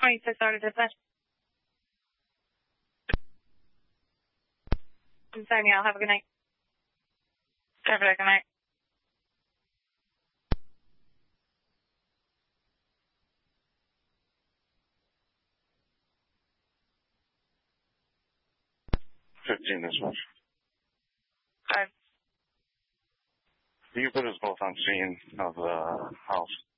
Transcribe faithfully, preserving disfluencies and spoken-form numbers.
twenty-six out of dispatch. I'm signing out. Have a good night. Have a good night. fifteen dispatch. Five. You put us both on scene of the house.